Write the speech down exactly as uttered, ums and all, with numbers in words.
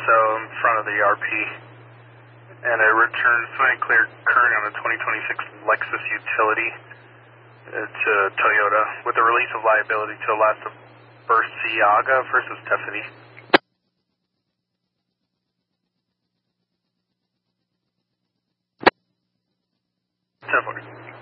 so in front of the R P. And I returned free and clear current on a twenty twenty-six Lexus utility to Toyota with the release of liability to Alaska Berciaga versus Tiffany. ten forty.